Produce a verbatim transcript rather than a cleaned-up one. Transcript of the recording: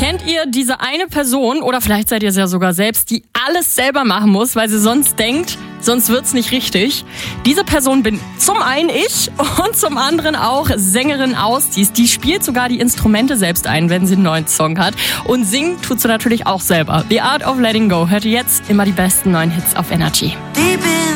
Kennt ihr diese eine Person, oder vielleicht seid ihr es ja sogar selbst, die alles selber machen muss, weil sie sonst denkt, sonst wird's nicht richtig? Diese Person bin zum einen ich und zum anderen auch Sängerin Austis. Die spielt sogar die Instrumente selbst ein, wenn sie einen neuen Song hat. Und singen tut sie natürlich auch selber. The Art of Letting Go. Hört ihr jetzt immer die besten neuen Hits auf Energy. Deep in